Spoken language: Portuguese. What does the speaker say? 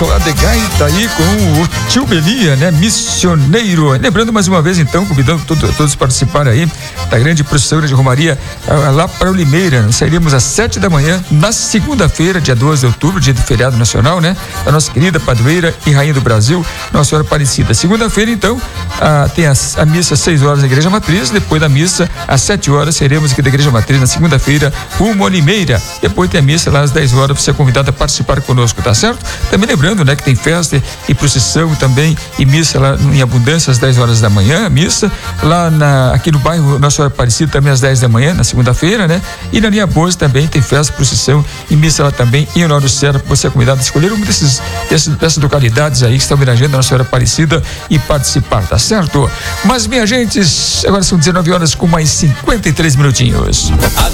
falar de gaita aí com o tio Belia, né? Missioneiro. Lembrando mais uma vez, então, convidando todos a participar aí da grande procissão de Romaria lá para o Limeira. Nós sairemos às 7 da manhã, na segunda-feira, dia 12 de outubro, dia do feriado nacional, né? Da nossa querida padroeira e rainha do Brasil, Nossa Senhora Aparecida. Segunda-feira, então, tem a missa às 6 horas na Igreja Matriz. Depois da missa, às 7 horas, seremos aqui da Igreja Matriz na segunda-feira, rumo a Limeira. Depois tem a missa lá às 10 horas, você é convidado a participar conosco, tá certo? Também lembrando, né, que tem festa e procissão também e missa lá em abundância às 10 horas da manhã, missa lá aqui no bairro Nossa Senhora Aparecida também às 10 da manhã, na segunda-feira, né? E na linha Boas também tem festa, procissão e missa lá também em Honório Serra, você é convidado a escolher uma dessas localidades aí que estão homenageando a Nossa Senhora Aparecida e participar, tá certo? Mas, minha gente, agora são 19 horas com mais 53 minutinhos.